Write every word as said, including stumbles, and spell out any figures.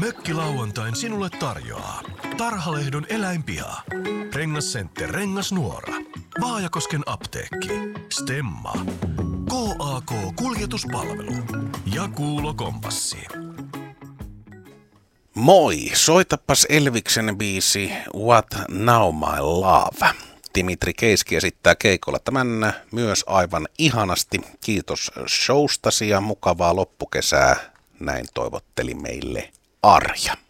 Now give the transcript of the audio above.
Mökkilauantain sinulle tarjoaa Tarhalehdon eläinpiha, Rengascenter Rengasnuora, Vaajakosken apteekki, Stemma, K A K-kuljetuspalvelu ja Kuulo Kompassi. Moi, soitapas Elviksen biisi What Now My Love. Dimitri Keiski esittää keikolla tämän myös aivan ihanasti. Kiitos showstasi ja mukavaa loppukesää. Näin toivotteli meille Arja.